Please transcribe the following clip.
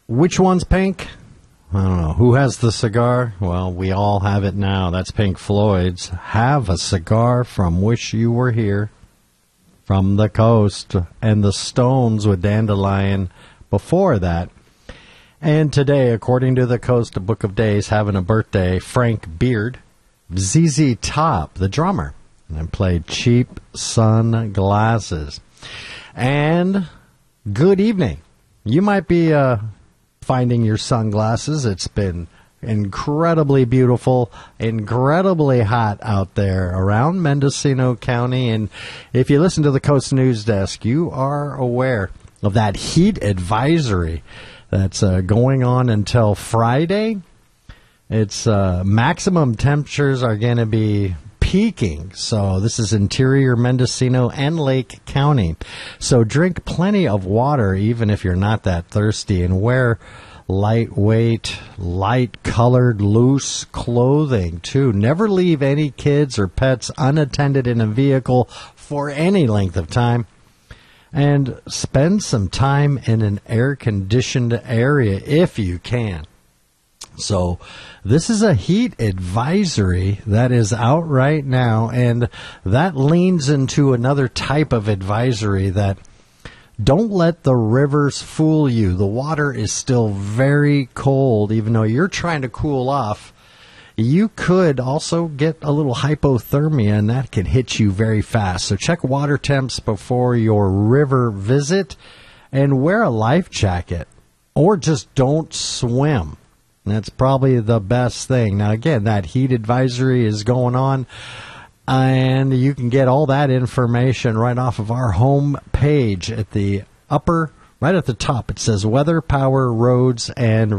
Which one's pink? I don't know. Who has the cigar? Well, we all have it now. That's Pink Floyd's Have a Cigar from Wish You Were Here. From the Coast, and the Stones with Dandelion before that. And today, according to the Coast Book of Days, having a birthday, Frank Beard, ZZ Top, the drummer, and played Cheap Sunglasses. And good evening. You might be finding your sunglasses. It's been incredibly beautiful, incredibly hot out there around Mendocino County. And if you listen to the Coast News Desk, you are aware of that heat advisory that's going on until Friday. It's maximum temperatures are going to be peaking. So this is interior Mendocino and Lake County. So drink plenty of water, even if you're not that thirsty, and wear lightweight, light-colored, loose clothing, too. Never leave any kids or pets unattended in a vehicle for any length of time. And spend some time in an air-conditioned area if you can. So this is a heat advisory that is out right now, and that leans into another type of advisory that don't let the rivers fool you. The water is still very cold, even though you're trying to cool off. You could also get a little hypothermia, and that can hit you very fast. So check water temps before your river visit, and wear a life jacket, or just don't swim. That's probably the best thing. Now, again, that heat advisory is going on, and you can get all that information right off of our home page at the upper, right at the top. It says Weather, Power, Roads, and